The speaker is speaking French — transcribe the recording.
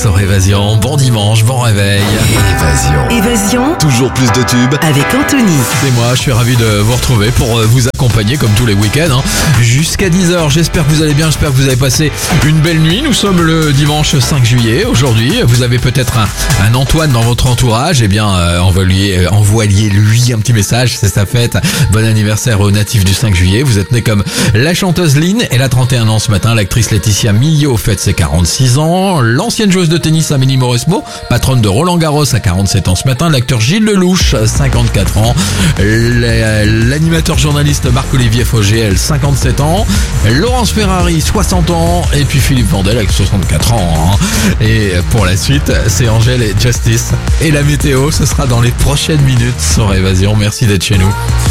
Sur Évasion, bon dimanche, bon réveil. Évasion. Toujours plus de tubes. Avec Anthony. C'est moi, je suis ravi de vous retrouver pour vous accompagner comme tous les week-ends jusqu'à 10h. J'espère que vous allez bien, j'espère que vous avez passé une belle nuit. Nous sommes le dimanche 5 juillet aujourd'hui. Vous avez peut-être un Antoine dans votre entourage. Eh bien, envoyez-lui un petit message, c'est sa fête. Bon anniversaire aux natifs du 5 juillet. Vous êtes né comme la chanteuse Lynn, elle a 31 ans ce matin. L'actrice Laetitia Milio fête ses 46 ans. L'ancienne joueuse de tennis Amélie Mauresmo, patronne de Roland Garros, a 47 ans ce matin. L'acteur Gilles Lelouch, 54 ans. L'animateur journaliste Marc-Olivier Fogiel, 57 ans. Laurence Ferrari, 60 ans. Et puis Philippe Vandel avec 64 ans. Et pour la suite, c'est Angèle et Justice. Et la météo, ce sera dans les prochaines minutes sur Évasion. Merci d'être chez nous.